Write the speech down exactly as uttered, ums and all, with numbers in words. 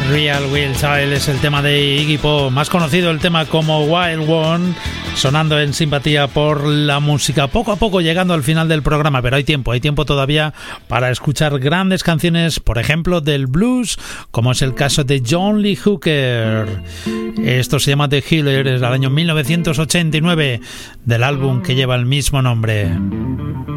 Real Wild Child es el tema de Iggy Pop, más conocido el tema como Wild One, sonando en Simpatía por la Música. Poco a poco llegando al final del programa, pero hay tiempo, hay tiempo todavía para escuchar grandes canciones, por ejemplo del blues, como es el caso de John Lee Hooker. Esto se llama The Healer, es del año mil novecientos ochenta y nueve, del álbum que lleva el mismo nombre.